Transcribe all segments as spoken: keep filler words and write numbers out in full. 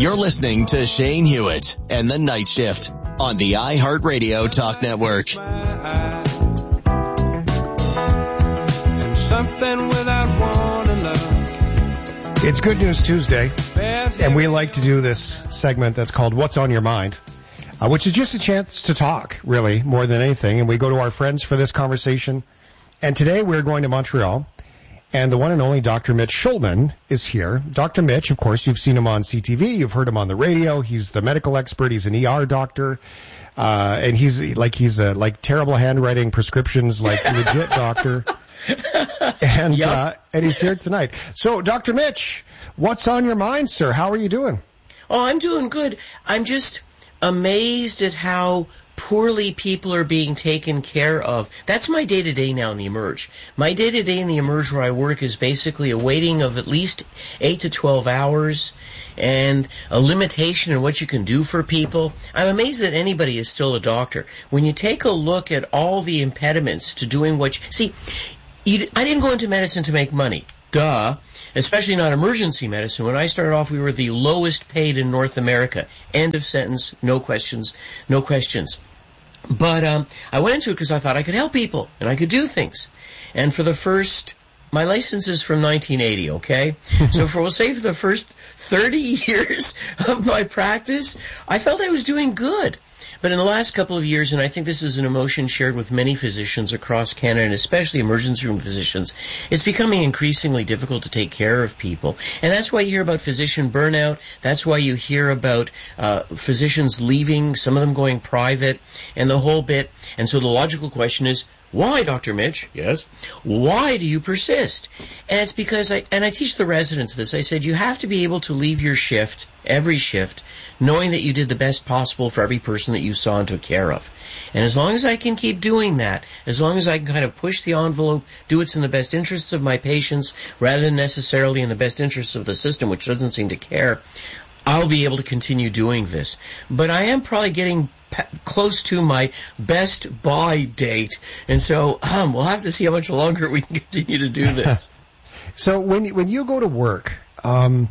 You're listening to Shane Hewitt and the Night Shift on the iHeartRadio Talk Network. And something without wanting love. It's Good News Tuesday, and we like to do this segment that's called What's on Your Mind, uh, which is just a chance to talk, really, more than anything. And we go to our friends for this conversation. And today we're going to Montreal. And the one and only Doctor Mitch Schulman is here. Doctor Mitch, of course, you've seen him on C T V. You've heard him on the radio. He's the medical expert. He's an E R doctor. Uh, and he's like, he's a, like terrible handwriting prescriptions, like legit doctor. And, yep. uh, and he's here tonight. So, Doctor Mitch, what's on your mind, sir? How are you doing? Oh, I'm doing good. I'm just amazed at how poorly people are being taken care of. That's my day-to-day now in the Emerge. My day-to-day in the Emerge where I work is basically a waiting of at least eight to twelve hours and a limitation in what you can do for people. I'm amazed that anybody is still a doctor. When you take a look at all the impediments to doing what you... See, you, I didn't go into medicine to make money. Duh. Especially not emergency medicine. When I started off, we were the lowest paid in North America. End of sentence. No questions. No questions. But um I went into it because I thought I could help people and I could do things. And for the first, my license is from nineteen eighty, okay? So for, we'll say for the first thirty years of my practice, I felt I was doing good. But in the last couple of years, and I think this is an emotion shared with many physicians across Canada, and especially emergency room physicians, it's becoming increasingly difficult to take care of people. And that's why you hear about physician burnout. That's why you hear about uh physicians leaving, some of them going private, and the whole bit. And so the logical question is, why, Doctor Mitch? Yes. Why do you persist? And it's because I, and I teach the residents this, I said you have to be able to leave your shift, every shift, knowing that you did the best possible for every person that you saw and took care of. And as long as I can keep doing that, as long as I can kind of push the envelope, do what's in the best interests of my patients, rather than necessarily in the best interests of the system, which doesn't seem to care, I'll be able to continue doing this. But I am probably getting close to my best buy date, and so um, we'll have to see how much longer we can continue to do this. So when when you go to work, um,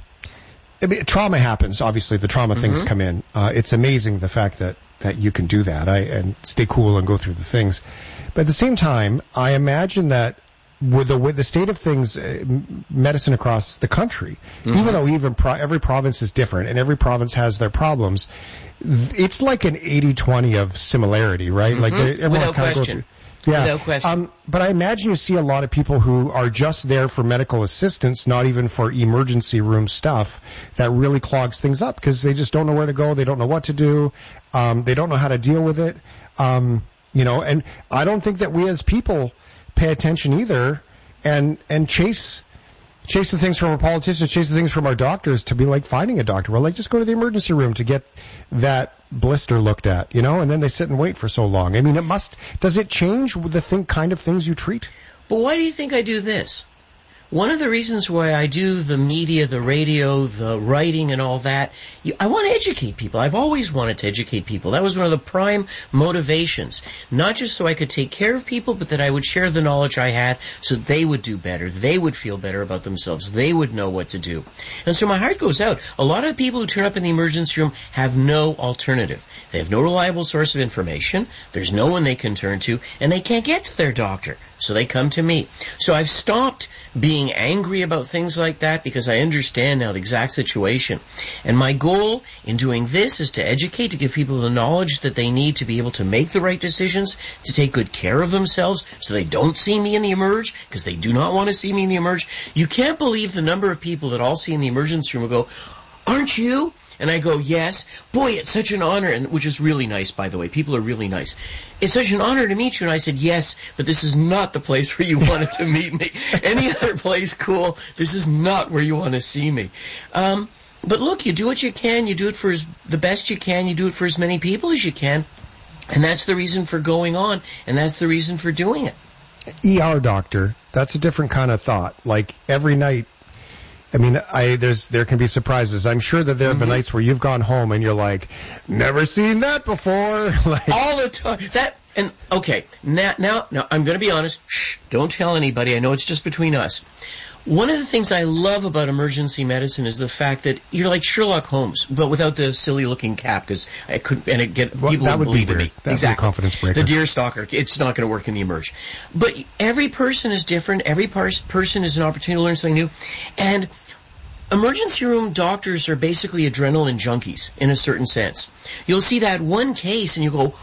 I mean, trauma happens. Obviously, the trauma mm-hmm. things come in. Uh, it's amazing the fact that, that you can do that I, and stay cool and go through the things. But at the same time, I imagine that with the with the state of things, uh, medicine across the country, mm-hmm. even though even pro- every province is different and every province has their problems, it's like an eighty twenty of similarity, right? Mm-hmm. Like everyone Without kind question. of goes through, yeah. Without question. Um, but I imagine you see a lot of people who are just there for medical assistance, not even for emergency room stuff, that really clogs things up because they just don't know where to go, they don't know what to do, um, they don't know how to deal with it, um, you know. And I don't think that we as people pay attention either, and and chase chase the things from our politicians, chase the things from our doctors to be like finding a doctor. Well, like just go to the emergency room to get that blister looked at, you know, and then they sit and wait for so long. I mean, it must, does it change the thing, kind of things you treat? But why do you think I do this? One of the reasons why I do the media, the radio, the writing and all that, you, I want to educate people. I've always wanted to educate people. That was one of the prime motivations. Not just so I could take care of people, but that I would share the knowledge I had so they would do better. They would feel better about themselves. They would know what to do. And so my heart goes out. A lot of people who turn up in the emergency room have no alternative. They have no reliable source of information. There's no one they can turn to, and they can't get to their doctor. So they come to me. So I've stopped being angry about things like that because I understand now the exact situation. And my goal in doing this is to educate, to give people the knowledge that they need to be able to make the right decisions, to take good care of themselves so they don't see me in the Emerge because they do not want to see me in the Emerge. You can't believe the number of people that I'll see in the emergency room will go, "Aren't you?" And I go, "Yes." "Boy, it's such an honor," and which is really nice, by the way. People are really nice. "It's such an honor to meet you." And I said, "Yes, but this is not the place where you wanted to meet me. Any other place, cool. This is not where you want to see me." Um, but look, you do what you can. You do it for as, the best you can. You do it for as many people as you can. And that's the reason for going on, and that's the reason for doing it. E R doctor, that's a different kind of thought. Like every night, I mean, I there's there can be surprises. I'm sure that there have been mm-hmm. nights where you've gone home and you're like, never seen that before. Like all the time. That and okay, now now now I'm going to be honest. Shh, don't tell anybody. I know it's just between us. One of the things I love about emergency medicine is the fact that you're like Sherlock Holmes, but without the silly-looking cap, because I could and it get well, people that would believe be in weird. me. That exactly, would be a confidence breaker. The deer stalker. It's not going to work in the emerge. But every person is different. Every par- person is an opportunity to learn something new, and emergency room doctors are basically adrenaline junkies in a certain sense. You'll see that one case and you go,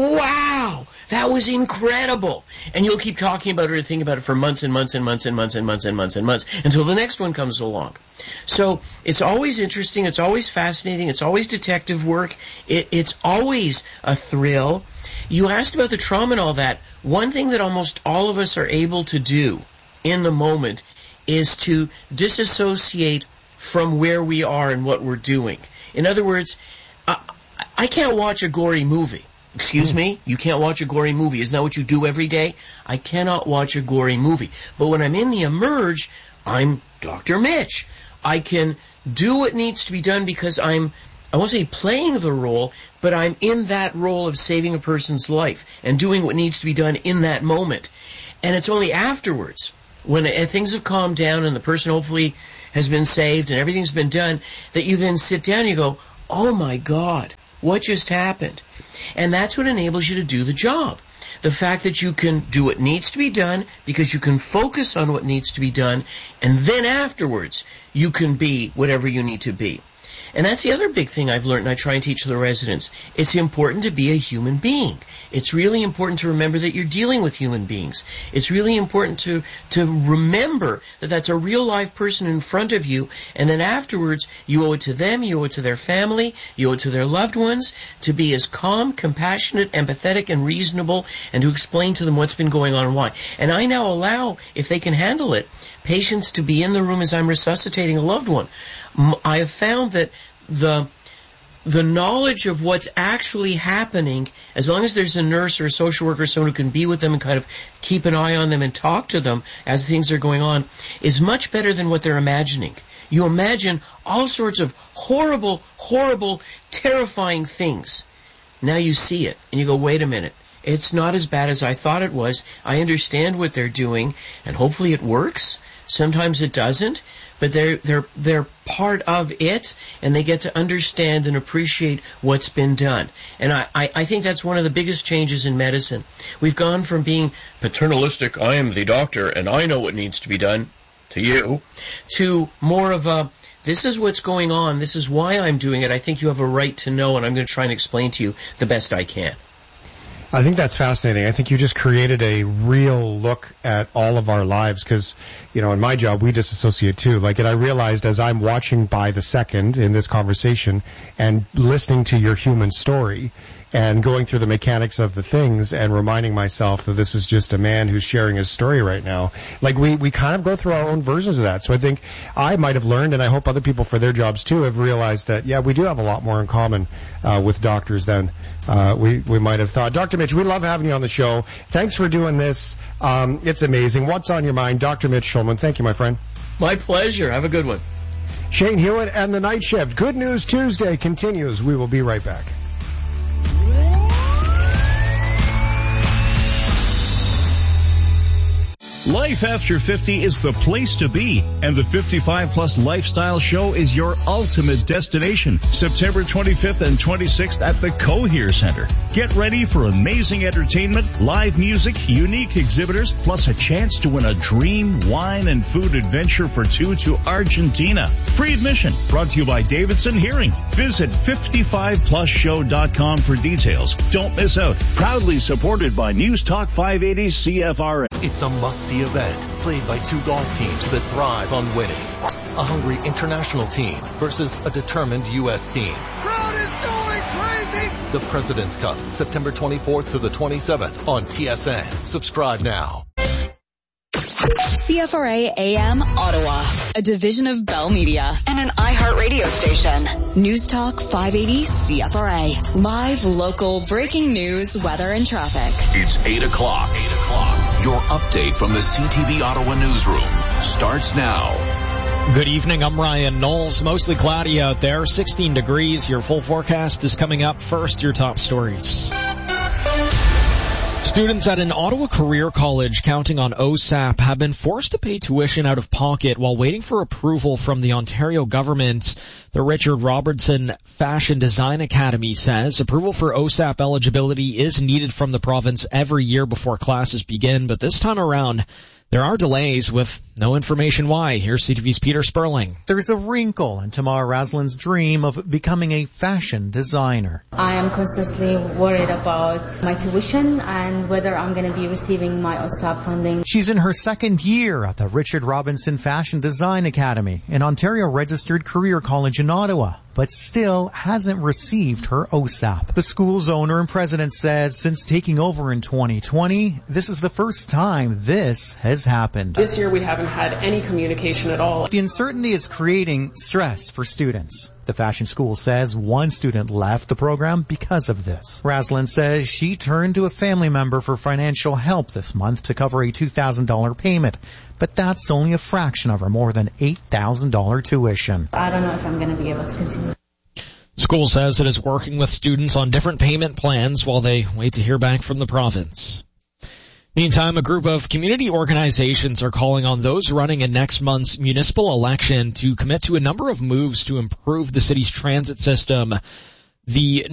wow, that was incredible. And you'll keep talking about it or thinking about it for months and months and months and months and months and months and months until the next one comes along. So it's always interesting. It's always fascinating. It's always detective work. It, it's always a thrill. You asked about the trauma and all that. One thing that almost all of us are able to do in the moment is to disassociate from where we are and what we're doing. In other words, I, I can't watch a gory movie. Excuse me? You can't watch a gory movie. Isn't that what you do every day? I cannot watch a gory movie. But when I'm in the emerge, I'm Doctor Mitch. I can do what needs to be done because I'm, I won't say playing the role, but I'm in that role of saving a person's life and doing what needs to be done in that moment. And it's only afterwards, when things have calmed down and the person hopefully has been saved and everything's been done, that you then sit down and you go, oh my God, what just happened? And that's what enables you to do the job. The fact that you can do what needs to be done because you can focus on what needs to be done, and then afterwards you can be whatever you need to be. And that's the other big thing I've learned, and I try and teach the residents. It's important to be a human being. It's really important to remember that you're dealing with human beings. It's really important to, to remember that that's a real live person in front of you, and then afterwards you owe it to them, you owe it to their family, you owe it to their loved ones, to be as calm, compassionate, empathetic, and reasonable, and to explain to them what's been going on and why. And I now allow, if they can handle it, patients to be in the room as I'm resuscitating a loved one. I have found that the the knowledge of what's actually happening, as long as there's a nurse or a social worker or someone who can be with them and kind of keep an eye on them and talk to them as things are going on, is much better than what they're imagining. You imagine all sorts of horrible, horrible, terrifying things. Now you see it, and you go, wait a minute. It's not as bad as I thought it was. I understand what they're doing, and hopefully it works. Sometimes it doesn't, but they're they're they're part of it, and they get to understand and appreciate what's been done. And I, I, I think that's one of the biggest changes in medicine. We've gone from being paternalistic, I am the doctor and I know what needs to be done, to you, to more of a, this is what's going on, this is why I'm doing it, I think you have a right to know, and I'm going to try and explain to you the best I can. I think that's fascinating. I think you just created a real look at all of our lives because, you know, in my job, we disassociate too. Like, and I realized as I'm watching by the second in this conversation and listening to your human story and going through the mechanics of the things and reminding myself that this is just a man who's sharing his story right now. Like, we, we kind of go through our own versions of that. So I think I might have learned, and I hope other people for their jobs too have realized that, yeah, we do have a lot more in common uh, with doctors than uh, we, we might have thought. Doctor Mitch, we love having you on the show. Thanks for doing this. Um, it's amazing. What's on your mind? Doctor Mitch Shulman. Thank you, my friend. My pleasure. Have a good one. Shane Hewitt and the Night Shift. Good News Tuesday continues. We will be right back. Life after fifty is the place to be, and the fifty-five plus Lifestyle Show is your ultimate destination. September twenty-fifth and twenty-sixth at the Cohere Center. Get ready for amazing entertainment, live music, unique exhibitors, plus a chance to win a dream wine and food adventure for two to Argentina. Free admission, brought to you by Davidson Hearing. Visit fifty-five plus show dot com for details. Don't miss out. Proudly supported by News Talk five eighty C F R A. It's a must-see event played by two golf teams that thrive on winning. A hungry international team versus a determined U S team. Crowd is going crazy! The President's Cup, September twenty-fourth to the twenty-seventh on T S N. Subscribe now. C F R A A M Ottawa, a division of Bell Media and an iHeartRadio station. News Talk five eighty C F R A. Live, local, breaking news, weather, and traffic. It's eight o'clock. eight o'clock. Your update from the C T V Ottawa newsroom starts now. Good evening. I'm Ryan Knowles. Mostly cloudy out there. sixteen degrees. Your full forecast is coming up. First, your top stories. Students at an Ottawa career college counting on O S A P have been forced to pay tuition out of pocket while waiting for approval from the Ontario government. The Richard Robertson Fashion Design Academy says approval for O S A P eligibility is needed from the province every year before classes begin, but this time around, there are delays with no information why. Here's C T V's Peter Sperling. There's a wrinkle in Tamar Raslin's dream of becoming a fashion designer. I am constantly worried about my tuition and whether I'm going to be receiving my O S A P funding. She's in her second year at the Richard Robinson Fashion Design Academy, an Ontario-registered career college in Ottawa, but still hasn't received her O S A P. The school's owner and president says since taking over in twenty twenty, this is the first time this has happened. This year we haven't had any communication at all. The uncertainty is creating stress for students. The fashion school says one student left the program because of this. Raslin says she turned to a family member for financial help this month to cover a two thousand dollars payment, but that's only a fraction of her more than eight thousand dollars tuition. I don't know if I'm going to be able to continue. School says it is working with students on different payment plans while they wait to hear back from the province. Meantime, a group of community organizations are calling on those running in next month's municipal election to commit to a number of moves to improve the city's transit system. The